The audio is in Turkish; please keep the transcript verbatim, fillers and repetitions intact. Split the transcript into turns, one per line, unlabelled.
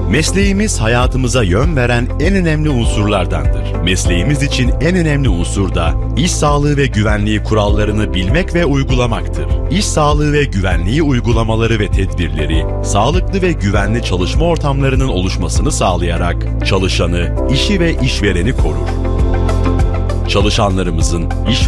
Mesleğimiz hayatımıza yön veren en önemli unsurlardandır. Mesleğimiz için en önemli unsur da iş sağlığı ve güvenliği kurallarını bilmek ve uygulamaktır. İş sağlığı ve güvenliği uygulamaları ve tedbirleri, sağlıklı ve güvenli çalışma ortamlarının oluşmasını sağlayarak çalışanı, işi ve işvereni korur. Çalışanlarımızın iş